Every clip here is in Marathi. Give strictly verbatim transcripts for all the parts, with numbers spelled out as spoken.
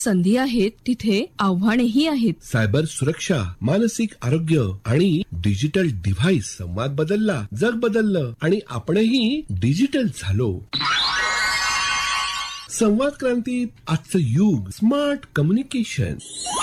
संधी आहेत तिथे आव्हानेही आहेत. सायबर सुरक्षा, मानसिक आरोग्य आणि डिजिटल डिव्हाइस. संवाद बदलला, जग बदललं आणि आपणही डिजिटल झालो. संवाद क्रांतीत आजचं युग स्मार्ट कम्युनिकेशन.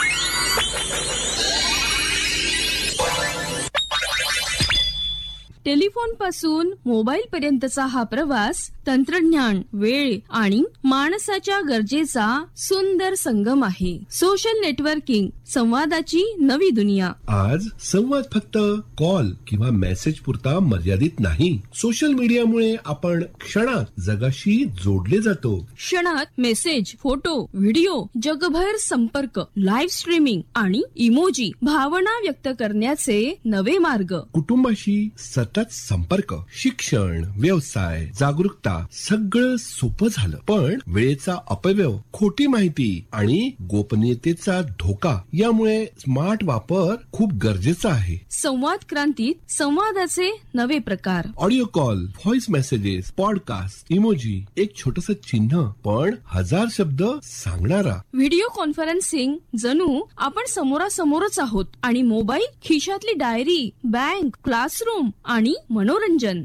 टेलिफोन पासून मोबाईल पर्यंतचा हा प्रवास तंत्रज्ञान, वेळ आणि माणसाच्या गरजेचा सुंदर संगम आहे. सोशल नेटवर्किंग, संवादाची नवी दुनिया. आज संवाद फक्त कॉल किंवा मेसेज पुरता मर्यादित नाही. सोशल मीडियामुळे आपण क्षणात जगाशी जोडले जातो. क्षणात मेसेज, फोटो, व्हिडिओ, जगभर संपर्क, लाईव्ह स्ट्रीमिंग आणि इमोजी, भावना व्यक्त करण्याचे नवे मार्ग. कुटुंबाशी सतत संपर्क, शिक्षण, व्यवसाय, जागरूकता सगळं सोपं झालं. पण वेळेचा अपव्यय, खोटी माहिती आणि गोपनीयतेचा धोका यामुळे स्मार्ट वापर खूप गरजेचा आहे. संवाद क्रांतीत संवादाचे नवे प्रकार. Audio call, voice messages, podcast, emoji, एक छोटस चिन्ह पण हजार शब्द सांगणारा. व्हिडिओ कॉन्फरन्सिंग, जणू आपण समोरासमोरच आहोत. आणि मोबाईल खिशातली डायरी, बँक, क्लासरूम आणि मनोरंजन.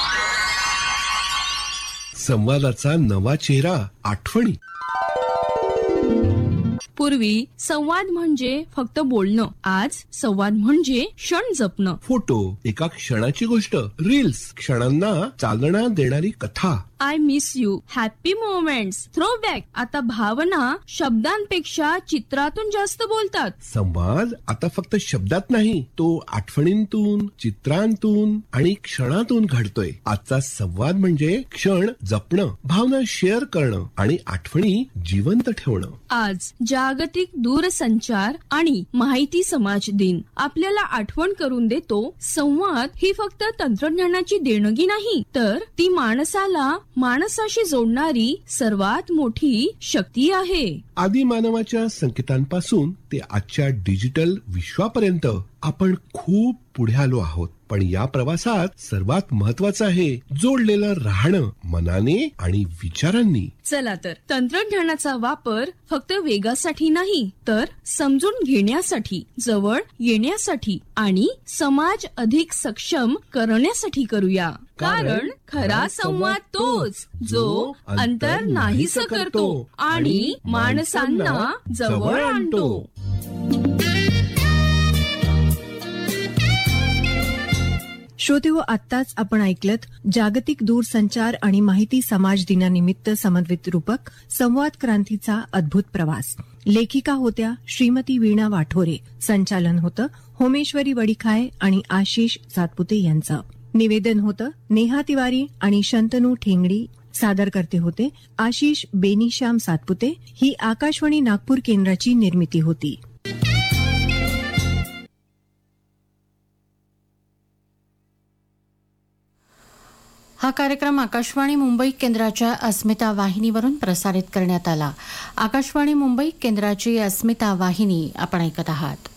संवादाचा नवा चेहरा, आठवणी. पूर्वी संवाद म्हणजे फक्त बोलणं. आज संवाद म्हणजे क्षण जपणं. फोटो एका क्षणाची गोष्ट, रील्स क्षणांना चालना देणारी कथा. I miss you, happy moments, throwback. आता भावना शब्दांपेक्षा चित्रातून जास्त बोलतात. संवाद आता फक्त शब्दात नाही, तो आठवणींतून, चित्रांतून आणि क्षणातून घडतोय. आजचा संवाद म्हणजे क्षण जपणं, भावना शेअर करणं आणि आठवणी जिवंत ठेवणं. आज जागतिक दूरसंचार आणि माहिती समाज दिन आपल्याला आठवण करून देतो, संवाद ही फक्त तंत्रज्ञानाची देणगी नाही, तर ती माणसाला माणसाशी जोडणारी सर्वात मोठी शक्ती आहे. आदी मानवाच्या संकेतांपासून ते आजच्या डिजिटल विश्वापर्यंत आपण खूप पुढे आलो आहोत. पण या प्रवासात सर्वात महत्वाचं आहे जोडलेलं राहणं मनाने आणि विचारांनी. चला तर तंत्रज्ञानाचा वापर फक्त वेगासाठी नाही, तर समजून घेण्यासाठी, जवळ येण्यासाठी आणि समाज अधिक सक्षम करण्यासाठी करूया. कारण खरा संवाद तोच जो अंतर नाहीसं करतो आणि माणसांना जवळ आणतो. श्रोतेहो, आत्ताच आपण ऐकलत जागतिक दूरसंचार आणि माहिती समाज दिनानिमित्त समन्वित रूपक संवाद क्रांतीचा अद्भुत प्रवास. लेखिका होत्या श्रीमती वीणा वाठोरे. संचालन होतं होमेश्वरी वडिखाय आणि आशिष सातपुते यांचं. निवेदन होतं नेहा तिवारी आणि शंतनू ठेंगडी. सादर करते होते आशिष बेनीश्याम सातपुते. ही आकाशवाणी नागपूर केंद्राची निर्मिती होती. हा कार्यक्रम आकाशवाणी मुंबई केंद्राच्या अस्मिता वाहिनीवरून प्रसारित करण्यात आला. आकाशवाणी मुंबई केंद्राची अस्मिता वाहिनी आपण ऐकत आहात.